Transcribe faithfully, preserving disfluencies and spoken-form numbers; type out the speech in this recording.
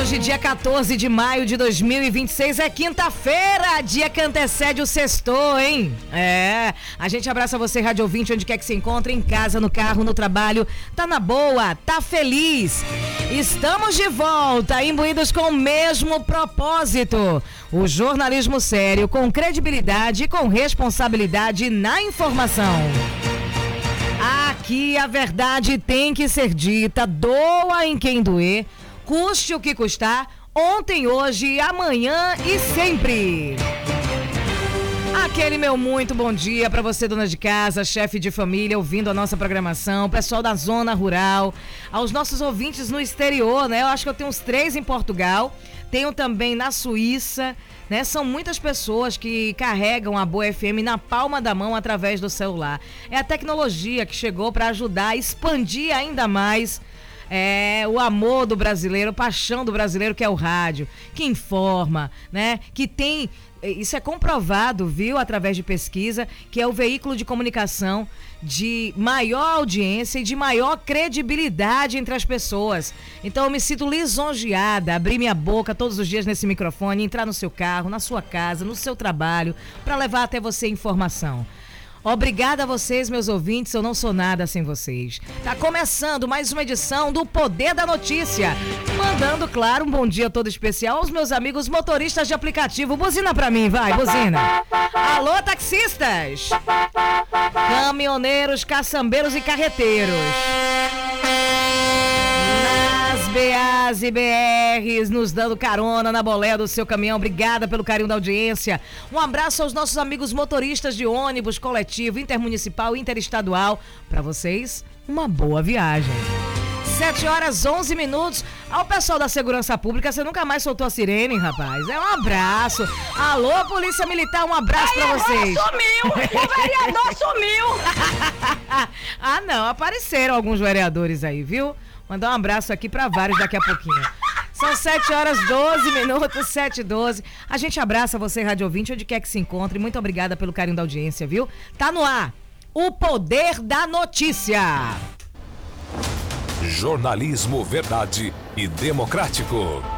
Hoje, dia quatorze de maio de dois mil e vinte e seis, é quinta-feira, dia que antecede o sextou, hein? É, a gente abraça você, rádio ouvinte, onde quer que se encontre, em casa, no carro, no trabalho, tá na boa, tá feliz. Estamos de volta, imbuídos com o mesmo propósito, o jornalismo sério, com credibilidade e com responsabilidade na informação. Aqui a verdade tem que ser dita, doa em quem doer, custe o que custar, ontem, hoje, amanhã e sempre. Aquele meu muito bom dia para você, dona de casa, chefe de família, ouvindo a nossa programação, pessoal da zona rural, aos nossos ouvintes no exterior, né? Eu acho que eu tenho uns três em Portugal, tenho também na Suíça, né? São muitas pessoas que carregam a Boa F M na palma da mão através do celular. É a tecnologia que chegou para ajudar a expandir ainda mais É, o amor do brasileiro, a paixão do brasileiro, que é o rádio, que informa, né? Que tem, isso é comprovado, viu, através de pesquisa, que é o veículo de comunicação de maior audiência e de maior credibilidade entre as pessoas. Então eu me sinto lisonjeada, abrir minha boca todos os dias nesse microfone, entrar no seu carro, na sua casa, no seu trabalho, para levar até você informação. Obrigada a vocês, meus ouvintes, eu não sou nada sem vocês. Tá começando mais uma edição do Poder da Notícia. Mandando, claro, um bom dia todo especial aos meus amigos motoristas de aplicativo. Buzina pra mim, vai, buzina. Alô, taxistas. Caminhoneiros, caçambeiros e carreteiros. Nas B As e B Rs, nos dando carona na boleia do seu caminhão. Obrigada pelo carinho da audiência. Um abraço aos nossos amigos motoristas de ônibus, coletivo, intermunicipal e interestadual. Para vocês, uma boa viagem. sete horas, onze minutos. Ao pessoal da Segurança Pública, você nunca mais soltou a sirene, rapaz. É um abraço. Alô, Polícia Militar, um abraço para vocês. Sumiu! O vereador sumiu! Ah, não, apareceram alguns vereadores aí, viu? Mandar um abraço aqui para vários daqui a pouquinho. São sete horas, doze minutos, sete e doze. A gente abraça você, rádio ouvinte, onde quer que se encontre. Muito obrigada pelo carinho da audiência, viu? Tá no ar, o Poder da Notícia. Jornalismo verdade e democrático.